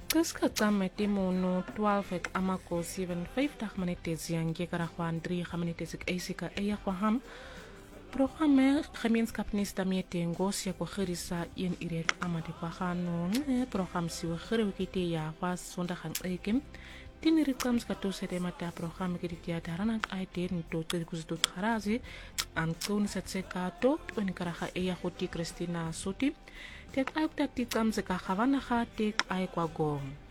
Qiska qameti mono 12 ek amako 57 minutes yange karajuan 3 minutes ek eisika eya kwaham. Programme gemeenskapnis daarmee tengos ya kogerisa een irek amade kwahano. Program siwe gerewikite ya was zondag ang ekem. Tini rikwams kato sete mata programme kiritia daranak aite nito tirikuzitu kharazi. Ankun setse kato unikaraha eya hoti Christina Soti. Tek ayuk tati kamse ka khawana kha tek ay kwa gong.